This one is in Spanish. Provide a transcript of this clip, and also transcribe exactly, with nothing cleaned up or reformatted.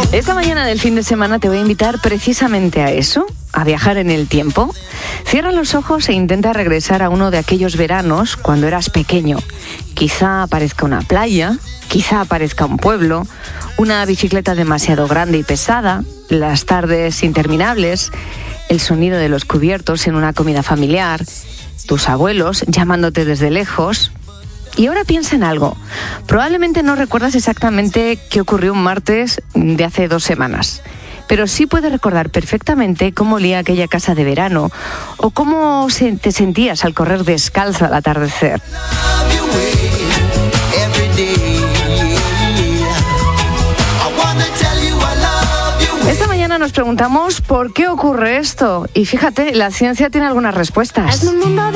Esta mañana del fin de semana te voy a invitar precisamente a eso, a viajar en el tiempo. Cierra los ojos e intenta regresar a uno de aquellos veranos cuando eras pequeño. Quizá aparezca una playa, quizá aparezca un pueblo, una bicicleta demasiado grande y pesada, las tardes interminables, el sonido de los cubiertos en una comida familiar, tus abuelos llamándote desde lejos. Y ahora piensa en algo. Probablemente no recuerdas exactamente qué ocurrió un martes de hace dos semanas, pero sí puedes recordar perfectamente cómo olía aquella casa de verano o cómo se, te sentías al correr descalzo al atardecer. Esta mañana nos preguntamos por qué ocurre esto y fíjate, la ciencia tiene algunas respuestas.